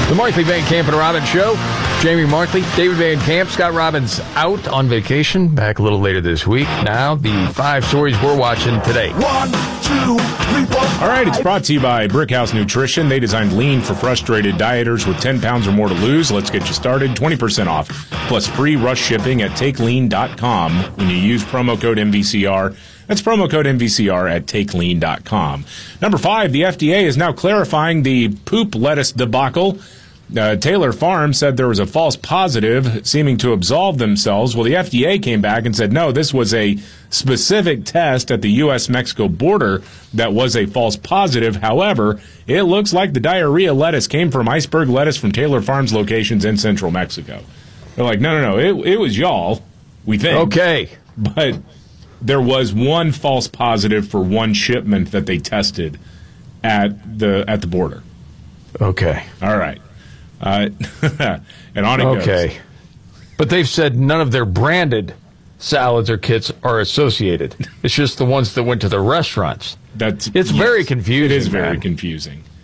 The Markley, Van Camp, and Robbins Show. Jamie Markley, David Van Camp, Scott Robbins out on vacation. Back a little later this week. Now, the 5 stories we're watching today. 1, 2, 3, 4. All right, it's brought to you by Brickhouse Nutrition. They designed lean for frustrated dieters with 10 pounds or more to lose. Let's get you started. 20% off, plus free rush shipping at takelean.com when you use promo code MVCR. That's promo code MVCR at takelean.com. Number 5, the FDA is now clarifying the poop lettuce debacle. Taylor Farms said there was a false positive seeming to absolve themselves. Well, the FDA came back and said, no, this was a specific test at the U.S.-Mexico border that was a false positive. However, it looks like the diarrhea lettuce came from iceberg lettuce from Taylor Farms locations in central Mexico. They're like, no, it was y'all, we think. Okay. But there was one false positive for one shipment that they tested at the border. Okay. All right. And on it goes. Okay. But they've said none of their branded salads or kits are associated. It's just the ones that went to the restaurants. It's very confusing. It is very confusing.